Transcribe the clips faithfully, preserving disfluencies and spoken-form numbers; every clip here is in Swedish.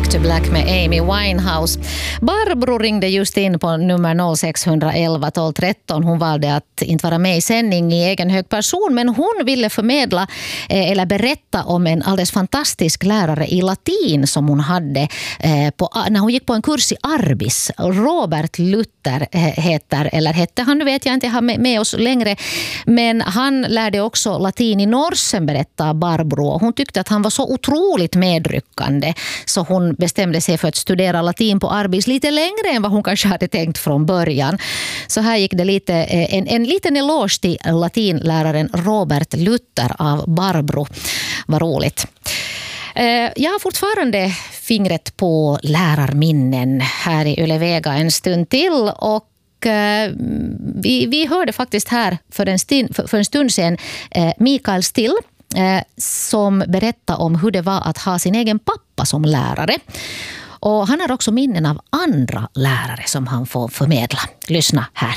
Back to Black med Amy Winehouse. Barbro ringde just in på nummer noll sex ett ett tolv tretton. Hon valde att inte vara med i sändning i egen hög person, men hon ville förmedla eh, eller berätta om en alldeles fantastisk lärare i latin som hon hade eh, på, när hon gick på en kurs i Arbis. Robert Luther eh, heter, eller hette han, nu vet jag inte, jag har med, med oss längre, men han lärde också latin i Norsen, berättar Barbro. Hon tyckte att han var så otroligt medryckande så hon bestämde sig för att studera latin på Arbis lite längre än vad hon kanske hade tänkt från början. Så här gick det lite, en, en liten eloge till latinläraren Robert Luther av Barbro. Vad roligt. Jag har fortfarande fingret på lärarminnen här i Yle-Vega en stund till, och vi, vi hörde faktiskt här för en, stund, för en stund sedan Mikael Still som berättade om hur det var att ha sin egen pappa som lärare. Och han har också minnen av andra lärare som han får förmedla. Lyssna här.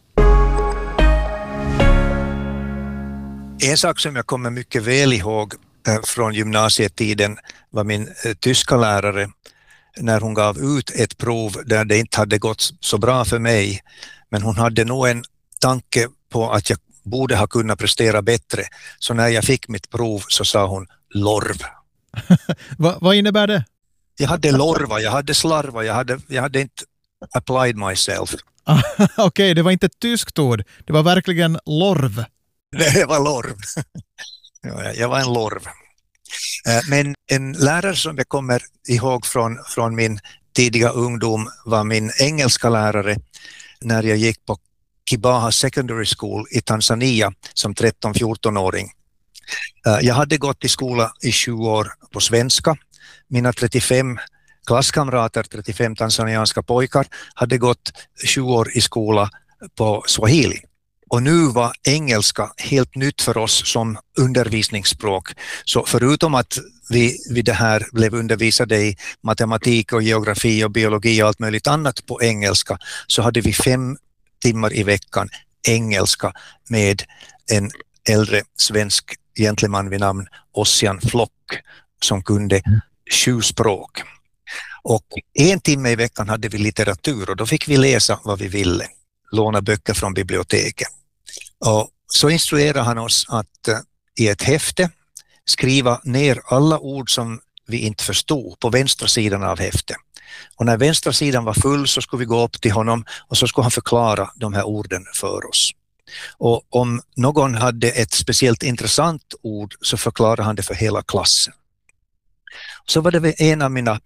En sak som jag kommer mycket väl ihåg från gymnasietiden var min tyska lärare när hon gav ut ett prov där det inte hade gått så bra för mig. Men hon hade nog en tanke på att jag borde ha kunnat prestera bättre. Så när jag fick mitt prov så sa hon lorv. Va, vad innebär det? Jag hade lorva, jag hade slarva, jag hade, jag hade inte applied myself. Okej, okay, det var inte ett tyskt ord. Det var verkligen lorv. Det var lorv. Jag var en lorv. Men en lärare som jag kommer ihåg från, från min tidiga ungdom var min engelska lärare när jag gick på Kibaha Secondary School i Tanzania som tretton-fjorton-åring. Jag hade gått i skola i sju år på svenska. Mina trettiofem klasskamrater, trettiofem tanzanianska pojkar, hade gått sju år i skola på swahili. Och nu var engelska helt nytt för oss som undervisningsspråk. Så förutom att vi vid det här blev undervisade i matematik och geografi och biologi och allt möjligt annat på engelska, så hade vi fem timmar i veckan engelska med en äldre svensk gentleman vid namn Ossian Flock som kunde sju språk. Och en timme i veckan hade vi litteratur och då fick vi läsa vad vi ville, låna böcker från biblioteket. Och så instruerade han oss att uh, i ett häfte skriva ner alla ord som vi inte förstod på vänstra sidan av häftet. Och när vänstra sidan var full så skulle vi gå upp till honom och så skulle han förklara de här orden för oss. Och om någon hade ett speciellt intressant ord så förklarade han det för hela klassen. Så var det en av mina